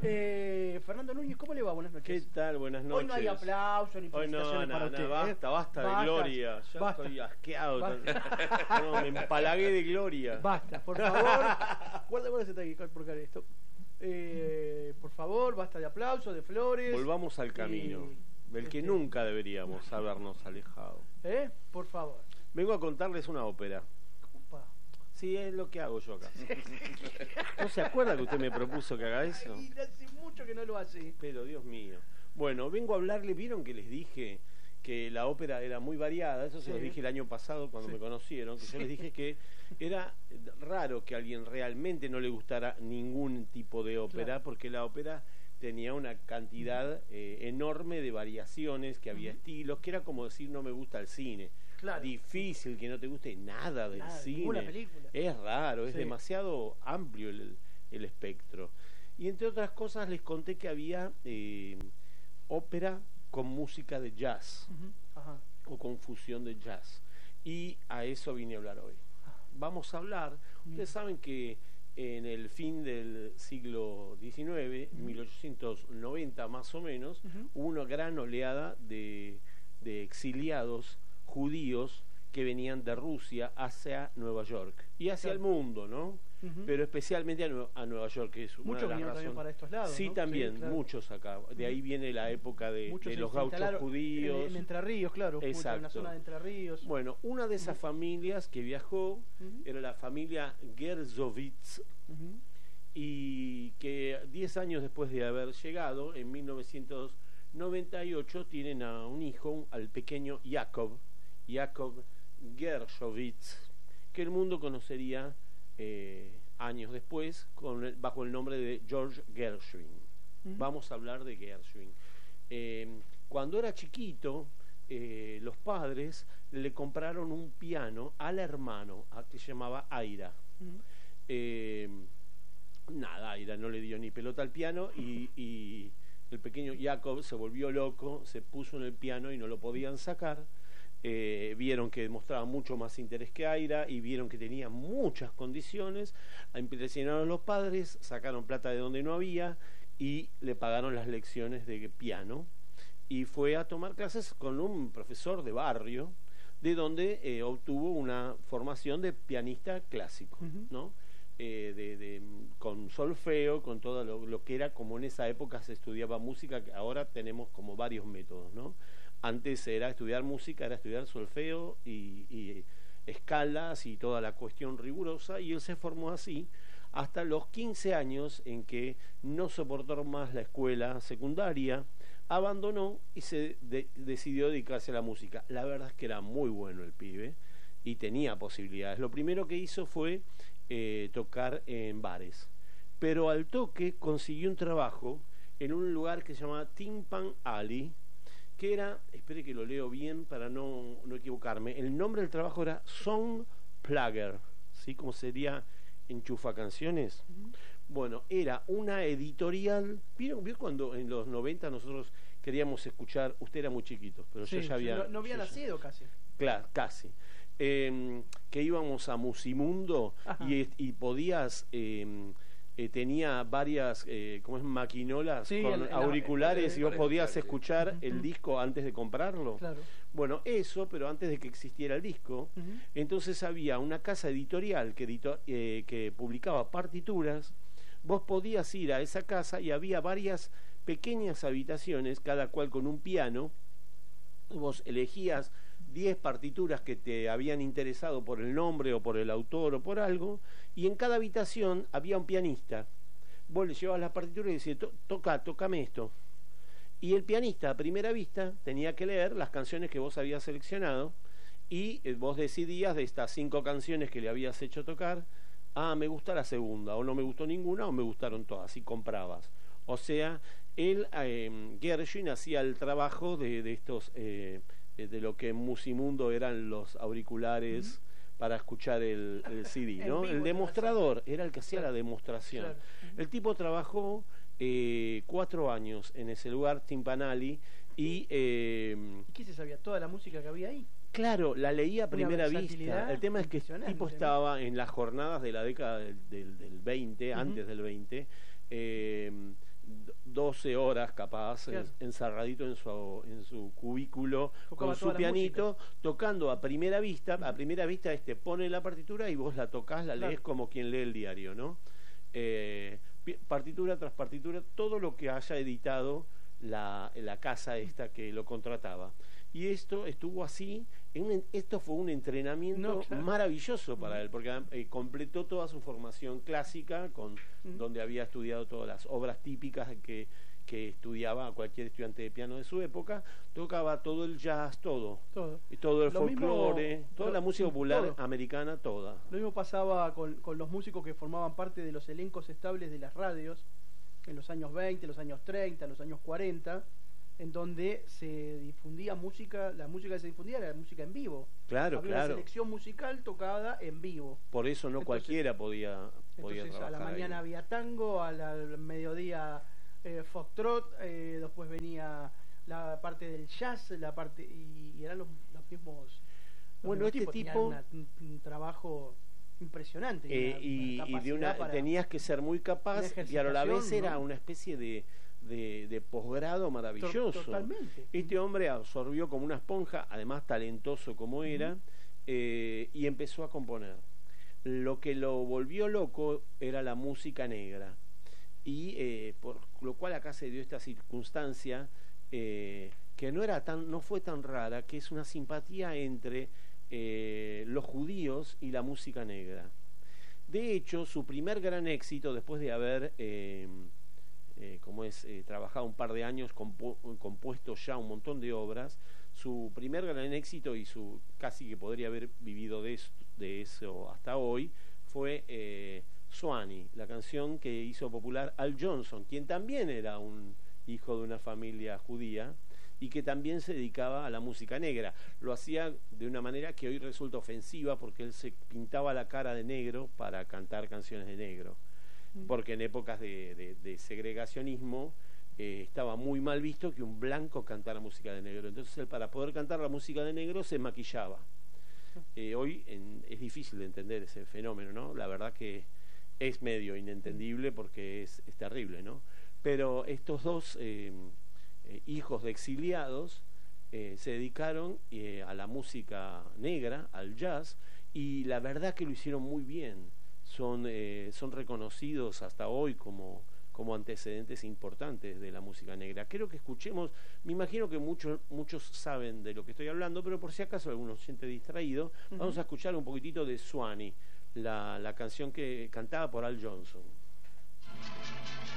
Fernando Núñez, ¿cómo le va? Buenas noches. ¿Qué tal? Buenas noches. Hoy no hay aplauso ni felicitaciones para usted. Basta de gloria. Ya estoy asqueado. No, me empalagué de gloria. Basta, por favor. Guarda ese taquical por esto. Por favor, basta de aplausos, de flores. Volvamos al camino, del que nunca deberíamos habernos alejado. Por favor. Vengo a contarles una ópera. Sí, es lo que hago yo acá. ¿No se acuerda que usted me propuso que haga eso? Ay, hace mucho que no lo hace. Pero Dios mío. Bueno, vengo a hablarle, ¿vieron que les dije que la ópera era muy variada? Eso se los dije el año pasado cuando me conocieron, que yo les dije que era raro que a alguien realmente no le gustara ningún tipo de ópera, porque la ópera tenía una cantidad enorme de variaciones, que había estilos, que era como decir no me gusta el cine. Claro. Difícil que no te guste nada del cine. Una película. Es raro, es demasiado amplio el espectro. Y entre otras cosas les conté que había ópera con música de jazz o con fusión de jazz. Y a eso vine a hablar hoy. Vamos a hablar, ustedes saben que en el fin del siglo XIX, 1890 más o menos, hubo una gran oleada de exiliados judíos que venían de Rusia hacia Nueva York y hacia el mundo, ¿no? Pero especialmente a Nueva York, que es una de las razones. Para estos lados, sí, ¿no? También, sí, claro. Muchos acá. De ahí viene la época de los gauchos judíos. En Entre Ríos, claro. Exacto. En la zona de Entre Ríos. Bueno, una de esas familias que viajó era la familia Gersowitz, y que 10 años después de haber llegado, en 1998, tienen a un hijo, al pequeño Jakob Gershowitz, que el mundo conocería años después bajo el nombre de George Gershwin. Vamos a hablar de Gershwin. Cuando era chiquito, los padres le compraron un piano al hermano, que se llamaba Aira. Aira no le dio ni pelota al piano y el pequeño Jacob se volvió loco, se puso en el piano y no lo podían sacar. Vieron que demostraba mucho más interés que Aira y vieron que tenía muchas condiciones, impresionaron a los padres, sacaron plata de donde no había y le pagaron las lecciones de piano y fue a tomar clases con un profesor de barrio, de donde obtuvo una formación de pianista clásico, ¿no? Con solfeo, con todo lo que era como en esa época se estudiaba música, que ahora tenemos como varios métodos, ¿no? Antes era estudiar música, era estudiar solfeo y escalas y toda la cuestión rigurosa, y él se formó así hasta los 15 años, en que no soportó más la escuela secundaria, abandonó y se decidió dedicarse a la música. La verdad es que era muy bueno el pibe y tenía posibilidades. Lo primero que hizo fue tocar en bares, pero al toque consiguió un trabajo en un lugar que se llamaba Tin Pan Alley, que era, espere que lo leo bien para no equivocarme, el nombre del trabajo era Song Plugger, ¿sí? Como sería enchufa canciones. Bueno, era una editorial. ¿Vio cuando en los 90 nosotros queríamos escuchar? Usted era muy chiquito, pero yo ya había... No había nacido casi. Claro, casi. Que íbamos a Musimundo y podías... tenía varias maquinolas con auriculares y vos podías escuchar el disco antes de comprarlo. Claro. Bueno, eso, pero antes de que existiera el disco. Entonces había una casa editorial que publicaba partituras. Vos podías ir a esa casa y había varias pequeñas habitaciones, cada cual con un piano. Vos elegías 10 partituras que te habían interesado por el nombre o por el autor o por algo, y en cada habitación había un pianista. Vos le llevabas las partituras y decías, tócame esto. Y el pianista a primera vista tenía que leer las canciones que vos habías seleccionado, y vos decidías de estas 5 canciones que le habías hecho tocar, me gusta la segunda, o no me gustó ninguna, o me gustaron todas, y comprabas. O sea, Gershwin hacía el trabajo de estos... de lo que en Musimundo eran los auriculares para escuchar el CD, ¿no? El demostrador era el que hacía la demostración. Claro. El tipo trabajó 4 años en ese lugar, Timpanali, y... ¿Qué se sabía? ¿Toda la música que había ahí? Claro, la leía a primera vista. El tema es que el tipo estaba en las jornadas de la década del 20, antes del 20, 12 horas capaz, Claro. encerradito en su cubículo, Tocaba con su toda la pianito, tocando a primera vista. A primera vista pone la partitura y vos la tocás, la Claro. lees como quien lee el diario, ¿no? Partitura tras partitura, todo lo que haya editado la casa esta que lo contrataba. Y esto estuvo así, esto fue un entrenamiento Claro. maravilloso para él, porque completó toda su formación clásica, donde había estudiado todas las obras típicas que estudiaba cualquier estudiante de piano de su época, tocaba todo el jazz, todo el Lo folclore, mismo, toda la música popular todo. americana, toda. Lo mismo pasaba con los músicos que formaban parte de los elencos estables de las radios en los años 20, los años 30, los años 40, en donde se difundía música, la música que se difundía era la música en vivo. Claro, Había una selección musical tocada en vivo. Por eso no cualquiera podía Entonces a la trabajar mañana ahí. había tango, al mediodía foxtrot, después venía la parte del jazz, y eran los mismos. Bueno, mismos este tipos. tipo Tenían un trabajo impresionante. y tenías que ser muy capaz, y a la vez era ¿no? una especie de posgrado maravilloso. Totalmente. Este hombre absorbió como una esponja, además talentoso como era, y empezó a componer. Lo que lo volvió loco era la música negra, y por lo cual acá se dio esta circunstancia que no fue tan rara, que es una simpatía entre los judíos y la música negra. De hecho, su primer gran éxito, después de haber trabajado un par de años, compuesto ya un montón de obras, su primer gran éxito, y su casi que podría haber vivido de eso hasta hoy, fue Swanee, la canción que hizo popular Al Johnson, quien también era un hijo de una familia judía y que también se dedicaba a la música negra. Lo hacía de una manera que hoy resulta ofensiva, porque él se pintaba la cara de negro para cantar canciones de negro, porque en épocas de segregacionismo estaba muy mal visto que un blanco cantara música de negro. Entonces él, para poder cantar la música de negro, se maquillaba. Hoy es difícil de entender ese fenómeno, ¿no? La verdad que es medio inentendible, porque es terrible, ¿no? Pero estos dos hijos de exiliados se dedicaron a la música negra, al jazz, y la verdad que lo hicieron muy bien. Son reconocidos hasta hoy como antecedentes importantes de la música negra. Creo que escuchemos, me imagino que muchos saben de lo que estoy hablando, pero por si acaso alguno se siente distraído, vamos a escuchar un poquitito de Swanee, la canción que cantaba por Al Johnson.